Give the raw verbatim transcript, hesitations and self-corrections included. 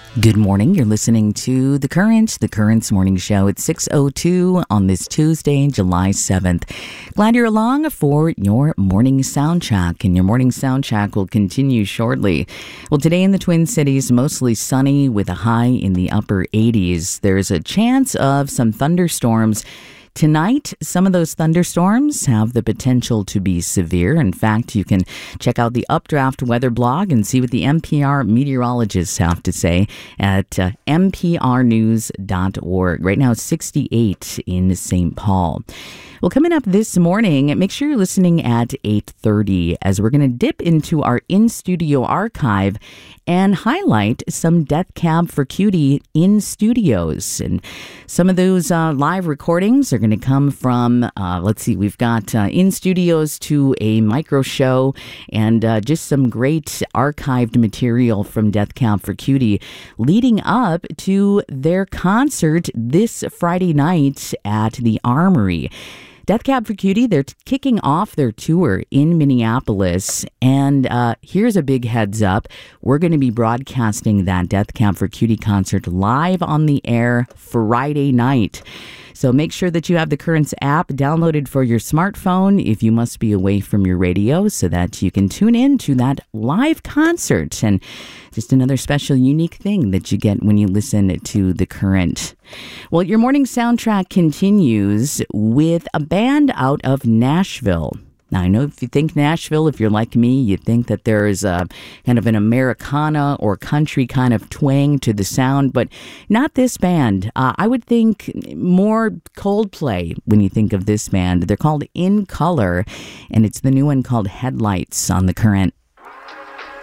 Good morning. You're listening to The Current, The Current's morning show at six oh two on this Tuesday, July seventh. Glad you're along for your morning soundtrack, and your morning soundtrack will continue shortly. Well, today in the Twin Cities, mostly sunny with a high in the upper eighties. There's a chance of some thunderstorms. Tonight, some of those thunderstorms have the potential to be severe. In fact, you can check out the Updraft weather blog and see what the N P R meteorologists have to say at uh, n p r news dot org. Right now, it's sixty-eight in Saint Paul. Well, coming up this morning, make sure you're listening at eight thirty as we're going to dip into our in-studio archive and highlight some Death Cab for Cutie in studios. And some of those uh, live recordings are going to come from, uh, let's see, we've got uh, in studios to a micro show and uh, just some great archived material from Death Cab for Cutie leading up to their concert this Friday night at the Armory. Death Cab for Cutie, they're t- kicking off their tour in Minneapolis, and uh, here's a big heads up. We're going to be broadcasting that Death Cab for Cutie concert live on the air Friday night. So make sure that you have the Currents app downloaded for your smartphone if you must be away from your radio so that you can tune in to that live concert. And just another special, unique thing that you get when you listen to The Current. Well, your morning soundtrack continues with a band out of Nashville. Now, I know if you think Nashville, if you're like me, you think that there is a kind of an Americana or country kind of twang to the sound, but not this band. Uh, I would think more Coldplay when you think of this band. They're called In Color, and it's the new one called Headlights on The Current.